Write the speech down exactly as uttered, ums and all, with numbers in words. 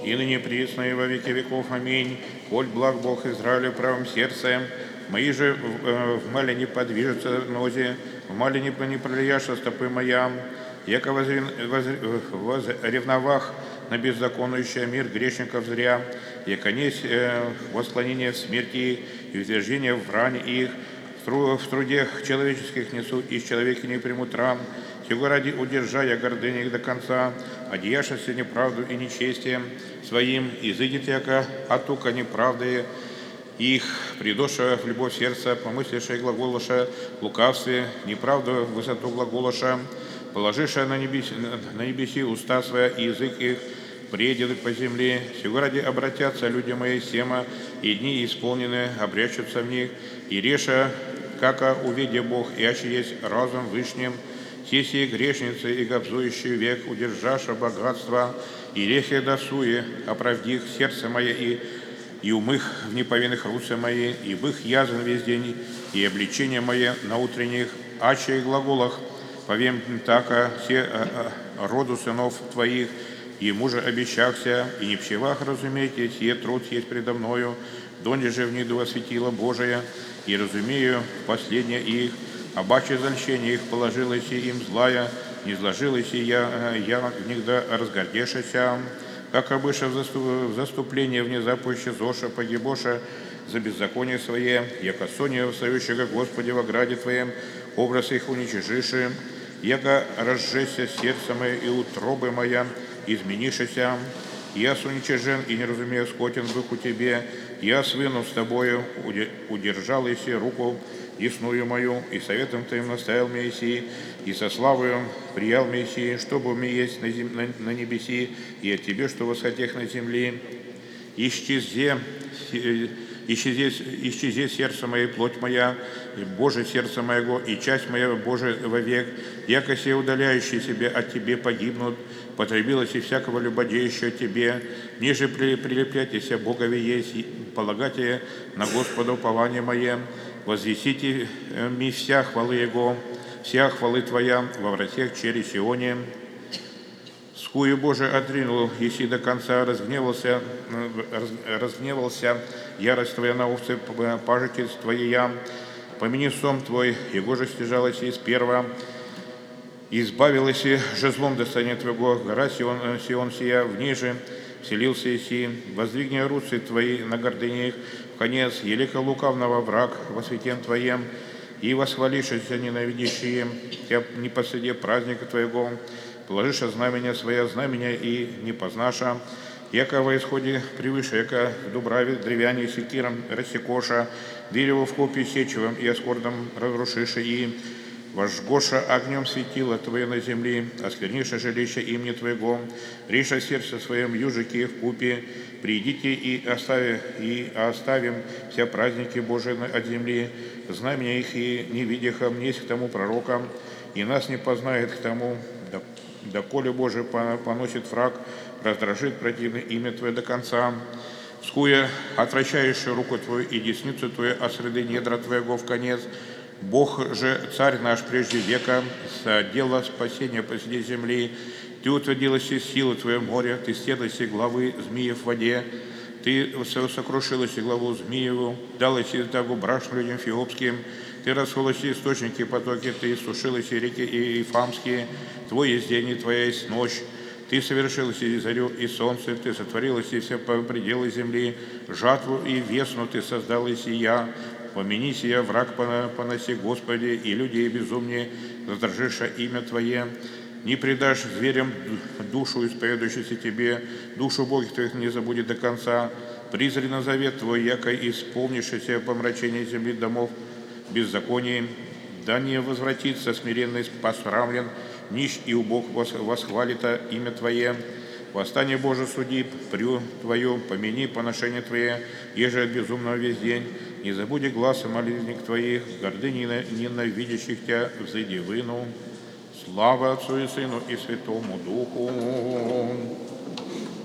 и ныне присно и во веки веков. Аминь. Коль благ Бог Израилю правым сердцем, мои же в, э, в мале не подвижутся нози, в мале не, не пролияша стопы моя, яко возрев, возревновах на беззаконующий мир грешников зря, яко несть э, восклонение в смерти и утверждение в ране их, в труде человеческих несу, из человека не примут ран, сего ради удержая гордыни их до конца, одеявшись неправду и нечестием своим, изыдет яко оттука неправды их, придоша в любовь сердца, помыслившая глаголоша в лукавстве, неправду в высоту глаголоша, положившая на небеси, на небеси уста своя и язык их, пределы по земле, сего ради обратятся люди мои сема, и дни исполнены обрящутся в них, и реша, как увидя Бог, и аще есть разум вышним, все сии грешницы и гобзующий век, удержаша богатство, и рехе досуе, оправдих сердце мое и, и умых в неповинных руце мои, и в их язвен весь день, и обличение мое на утренних, аще и глаголах, повем така все роду сынов твоих, и мужа обещахся, и не в чевах разумейте, сие труд есть предо мною, донде же в ниду осветила Божия, и разумею последнее их, обаче зальщение их положилось им злая, не сложилось я, я никогда разгордешася, как обыша в заступление внезапно исчезоша, погибоша за беззаконие свое, яко соня встающего Господи во граде Твоем, образ их уничижиши, яко разжеся сердце мое и утробы моя, изменишися, я уничижен и не разумею скотен духу Тебе, я свыну с Тобою, удержал иси руку ясную мою, и советом Твоим наставил Мессии, и со славою приял Мессии, чтобы мне есть на, зем... на, на небеси, и от Тебе, что восходех на земле. Исчезе, исчезе, исчезе сердце мое, плоть моя, Боже сердце моего, и часть моя, Боже, вовек, яко се удаляющие себя от Тебе погибнут, потребилось и всякого любодеющего Тебе, ниже прилепляйтесь Богове есть, полагайте на Господа упование мое, возвесите ми вся хвалы Его, вся хвалы Твоя во вратях через Сионе. Скую Боже отринул, еси до конца разгневался, разгневался, ярость Твоя на овцы пажитец Твоя, помяни сом Твой, Его же стяжалось из первого, избавилась же злом достояния Твоего, гора Сион, Сион сия, в ниже вселился иси, воздвигни руцы Твои на гордыне их, в конец, елика лукавного враг во святем Твоем, и восхвалившись ненавидящие Тебя не посреди праздника Твоего, положиша знамения своя знамения и не познаша, яко во исходе превыше, яко в дубраве древяне секиром рассекоша, дерево в копии сечевым и оскордом разрушиши, и вожгоша огнем светила Твое на земле, оскверниша жилище имени Твоего, реша сердце своем южики в купе, придите и, остави, и оставим все праздники Божии от земли, знамения их и не видяха мне к тому пророкам, и нас не познает к тому, да, доколе Божий поносит враг, раздражит противное имя Твое до конца. Скуя отвращаешь руку Твою и десницу Твою от среды недра Твоего в конец, Бог же, Царь наш прежде века, соделал спасение посреди земли, Ты утвердилась силу Твое море, Ты стерлась главы змеев в воде, Ты сокрушилась главу змееву, далась тагу брашну людям фиопским, Ты расходилась источники потоки, Ты сушилась реки Иефамские, Твой есть день и Твоя есть ночь, Ты совершилась и зарю, и солнце, Ты сотворилась и все пределы земли, жатву и весну Ты создал и сия, помяни сия, враг поноси, Господи, и людей безумнее, раздражиша имя Твое, не предашь зверям душу, исповедующуюся Тебе, душу Богих Твоих не забудет до конца, призри на завет Твой, яко исполнившийся помрачение земли домов беззаконием, да не возвратится смиренный посрамлен, нищ и убог восхвалита имя Твое. Восстание Боже суди, прю Твою, помяни поношение Твое, еже от безумного весь день, не забуди гласа молитвенник Твоих, гордыни ненавидящих Тебя, взыди выну. Слава Отцу и Сыну и Святому Духу.